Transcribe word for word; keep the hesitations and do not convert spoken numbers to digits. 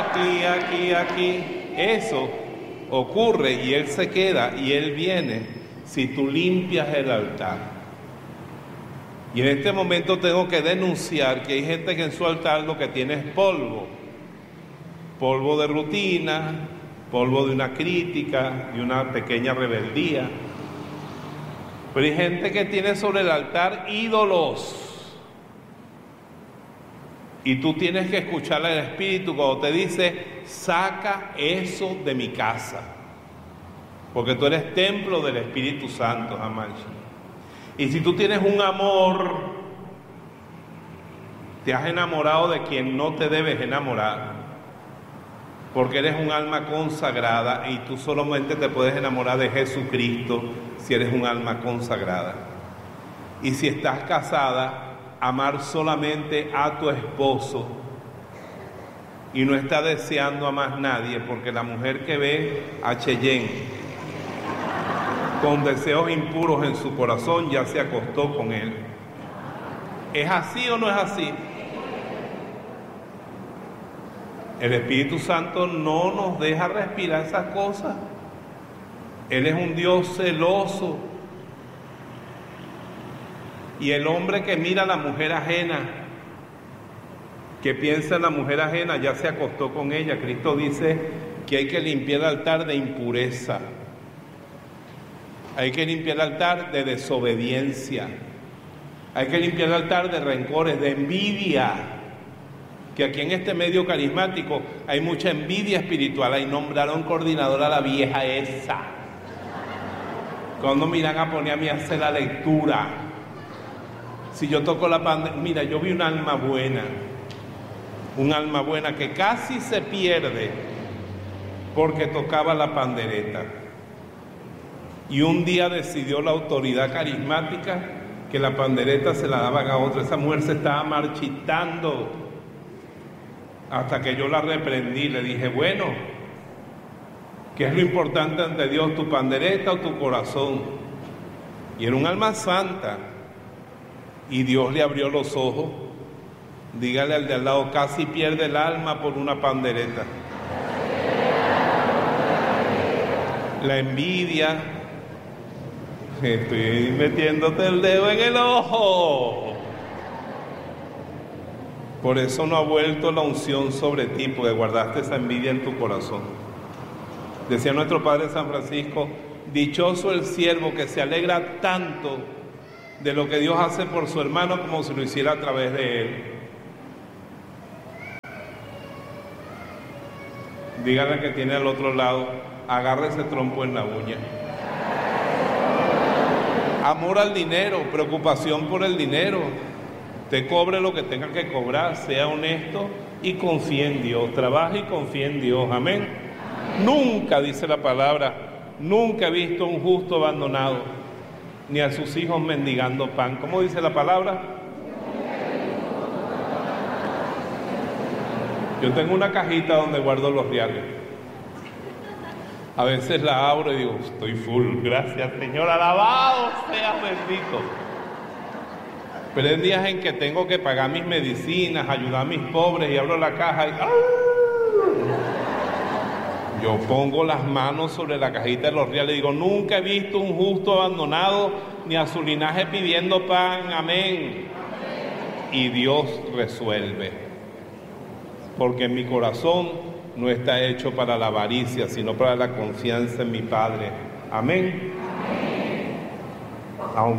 aquí, aquí, aquí. Eso ocurre y Él se queda y Él viene si tú limpias el altar. Y en este momento tengo que denunciar que hay gente que en su altar lo que tiene es polvo. Polvo de rutina, polvo de una crítica, de una pequeña rebeldía. Pero hay gente que tiene sobre el altar ídolos. Y tú tienes que escuchar al Espíritu cuando te dice, saca eso de mi casa. Porque tú eres templo del Espíritu Santo, jamás. Y si tú tienes un amor, te has enamorado de quien no te debes enamorar. Porque eres un alma consagrada y tú solamente te puedes enamorar de Jesucristo si eres un alma consagrada. Y si estás casada, amar solamente a tu esposo y no está deseando a más nadie, porque la mujer que ve a Cheyenne con deseos impuros en su corazón ya se acostó con él. ¿Es así o no es así? El Espíritu Santo no nos deja respirar esas cosas. Él es un Dios celoso. Y el hombre que mira a la mujer ajena, que piensa en la mujer ajena, ya se acostó con ella. Cristo dice que hay que limpiar el altar de impureza. Hay que limpiar el altar de desobediencia. Hay que limpiar el altar de rencores, de envidia. Que aquí en este medio carismático hay mucha envidia espiritual. Ahí nombraron coordinadora a la vieja esa. Cuando miran a poner a mí a hacer la lectura. Si yo toco la pandemia, mira, yo vi un alma buena, un alma buena que casi se pierde porque tocaba la pandereta. Y un día decidió la autoridad carismática que la pandereta se la daban a otra. Esa mujer se estaba marchitando hasta que yo la reprendí. Le dije, bueno, ¿qué es lo importante ante Dios, tu pandereta o tu corazón? Y era un alma santa. Y Dios le abrió los ojos. Dígale al de al lado, casi pierde el alma por una pandereta. La envidia. Estoy metiéndote el dedo en el ojo. Por eso no ha vuelto la unción sobre ti, porque guardaste esa envidia en tu corazón. Decía nuestro Padre San Francisco, dichoso el siervo que se alegra tanto de lo que Dios hace por su hermano como si lo hiciera a través de él. Dígale que tiene al otro lado, agarre ese trompo en la uña. Amor al dinero, preocupación por el dinero. Te cobre lo que tenga que cobrar, sea honesto y confíe en Dios. Trabaja y confíe en Dios. Amén. Amén. Nunca, dice la palabra, nunca he visto a un justo abandonado, ni a sus hijos mendigando pan. ¿Cómo dice la palabra? Yo tengo una cajita donde guardo los reales. A veces la abro y digo, estoy full, gracias Señor, alabado sea bendito. Pero hay días en que tengo que pagar mis medicinas, ayudar a mis pobres y abro la caja y ¡ah! Yo pongo las manos sobre la cajita de los reales y digo, nunca he visto un justo abandonado ni a su linaje pidiendo pan, amén. Y Dios resuelve. Porque mi corazón no está hecho para la avaricia, sino para la confianza en mi Padre. Amén. Amén.